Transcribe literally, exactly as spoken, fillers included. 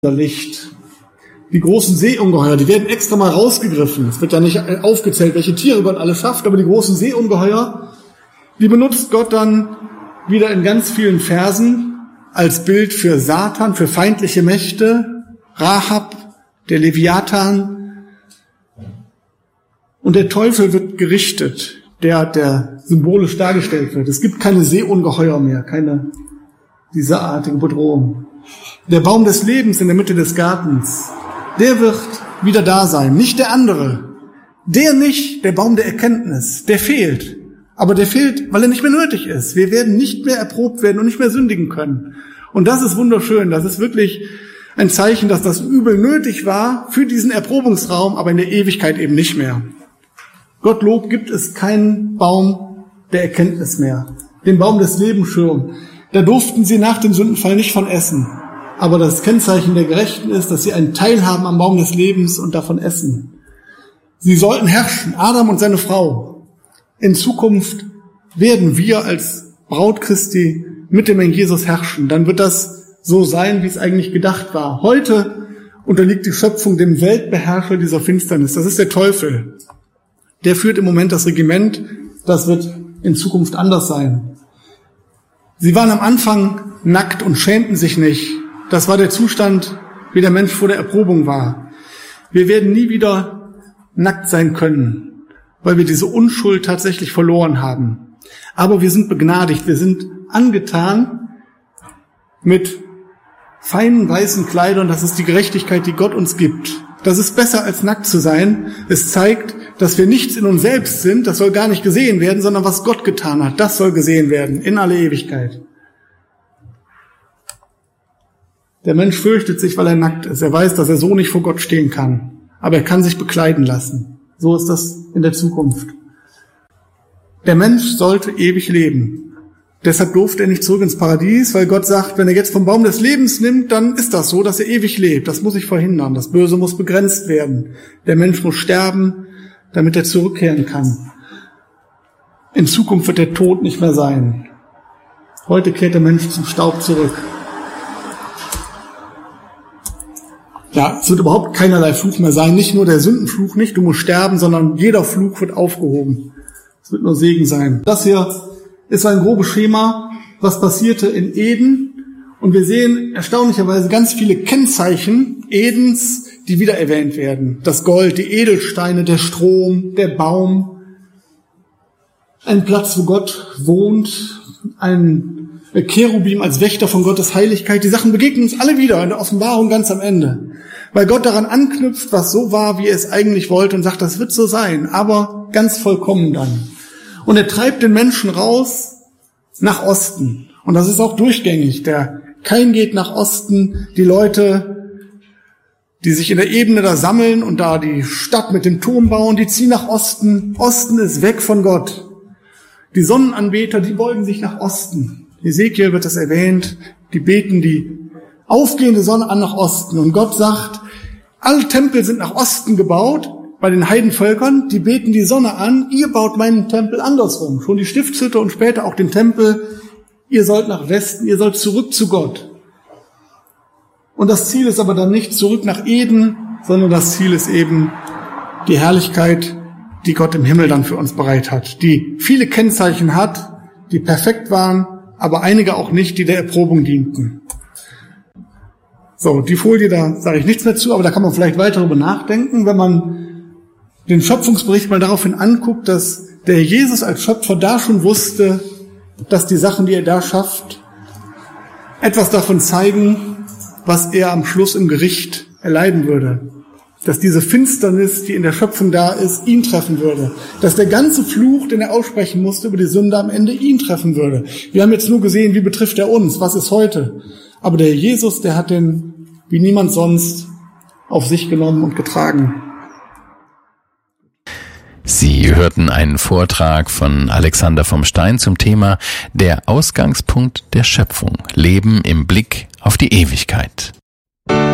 Licht. Die großen Seeungeheuer, die werden extra mal rausgegriffen. Es wird ja nicht aufgezählt, welche Tiere Gott alle schafft, aber die großen Seeungeheuer, die benutzt Gott dann wieder in ganz vielen Versen als Bild für Satan, für feindliche Mächte, Rahab, der Leviathan. Und der Teufel wird gerichtet, der, der symbolisch dargestellt wird. Es gibt keine Seeungeheuer mehr, keine dieserartige Bedrohung. Der Baum des Lebens in der Mitte des Gartens, der wird wieder da sein, nicht der andere. Der nicht, der Baum der Erkenntnis, der fehlt. Aber der fehlt, weil er nicht mehr nötig ist. Wir werden nicht mehr erprobt werden und nicht mehr sündigen können. Und das ist wunderschön. Das ist wirklich ein Zeichen, dass das Übel nötig war für diesen Erprobungsraum, aber in der Ewigkeit eben nicht mehr. Gottlob gibt es keinen Baum der Erkenntnis mehr. Den Baum des Lebens schon. Da durften sie nach dem Sündenfall nicht von essen. Aber das Kennzeichen der Gerechten ist, dass sie einen Teil haben am Baum des Lebens und davon essen. Sie sollten herrschen, Adam und seine Frau. In Zukunft werden wir als Braut Christi mit dem Herrn Jesus herrschen. Dann wird das so sein, wie es eigentlich gedacht war. Heute unterliegt die Schöpfung dem Weltbeherrscher dieser Finsternis. Das ist der Teufel. Der führt im Moment das Regiment. Das wird in Zukunft anders sein. Sie waren am Anfang nackt und schämten sich nicht. Das war der Zustand, wie der Mensch vor der Erprobung war. Wir werden nie wieder nackt sein können, weil wir diese Unschuld tatsächlich verloren haben. Aber wir sind begnadigt, wir sind angetan mit feinen weißen Kleidern. Das ist die Gerechtigkeit, die Gott uns gibt. Das ist besser als nackt zu sein. Es zeigt, dass wir nichts in uns selbst sind. Das soll gar nicht gesehen werden, sondern was Gott getan hat. Das soll gesehen werden in alle Ewigkeit. Der Mensch fürchtet sich, weil er nackt ist. Er weiß, dass er so nicht vor Gott stehen kann. Aber er kann sich bekleiden lassen. So ist das in der Zukunft. Der Mensch sollte ewig leben. Deshalb durfte er nicht zurück ins Paradies, weil Gott sagt, wenn er jetzt vom Baum des Lebens nimmt, dann ist das so, dass er ewig lebt. Das muss ich verhindern. Das Böse muss begrenzt werden. Der Mensch muss sterben, damit er zurückkehren kann. In Zukunft wird der Tod nicht mehr sein. Heute kehrt der Mensch zum Staub zurück. Ja, es wird überhaupt keinerlei Fluch mehr sein. Nicht nur der Sündenfluch, nicht du musst sterben, sondern jeder Fluch wird aufgehoben. Es wird nur Segen sein. Das hier ist ein grobes Schema, was passierte in Eden. Und wir sehen erstaunlicherweise ganz viele Kennzeichen Edens, die wieder erwähnt werden. Das Gold, die Edelsteine, der Strom, der Baum. Ein Platz, wo Gott wohnt. Ein Cherubim als Wächter von Gottes Heiligkeit. Die Sachen begegnen uns alle wieder in der Offenbarung ganz am Ende. Weil Gott daran anknüpft, was so war, wie er es eigentlich wollte und sagt, das wird so sein, aber ganz vollkommen dann. Und er treibt den Menschen raus nach Osten. Und das ist auch durchgängig. Der Kain geht nach Osten. Die Leute, die sich in der Ebene da sammeln und da die Stadt mit dem Turm bauen, die ziehen nach Osten. Osten ist weg von Gott. Die Sonnenanbeter, die beugen sich nach Osten. Ezekiel wird das erwähnt. Die beten die aufgehende Sonne an nach Osten. Und Gott sagt, alle Tempel sind nach Osten gebaut. Bei den Heidenvölkern, die beten die Sonne an, ihr baut meinen Tempel andersrum. Schon die Stiftshütte und später auch den Tempel. Ihr sollt nach Westen, ihr sollt zurück zu Gott. Und das Ziel ist aber dann nicht zurück nach Eden, sondern das Ziel ist eben die Herrlichkeit, die Gott im Himmel dann für uns bereit hat. Die viele Kennzeichen hat, die perfekt waren, aber einige auch nicht, die der Erprobung dienten. So, die Folie, da sage ich nichts mehr zu, aber da kann man vielleicht weiter darüber nachdenken, wenn man den Schöpfungsbericht mal daraufhin anguckt, dass der Jesus als Schöpfer da schon wusste, dass die Sachen, die er da schafft, etwas davon zeigen, was er am Schluss im Gericht erleiden würde. Dass diese Finsternis, die in der Schöpfung da ist, ihn treffen würde. Dass der ganze Fluch, den er aussprechen musste über die Sünde, am Ende ihn treffen würde. Wir haben jetzt nur gesehen, wie betrifft er uns, was ist heute. Aber der Jesus, der hat den, wie niemand sonst, auf sich genommen und getragen. Sie hörten einen Vortrag von Alexander vom Stein zum Thema Der Ausgangspunkt der Schöpfung. Leben im Blick auf die Ewigkeit.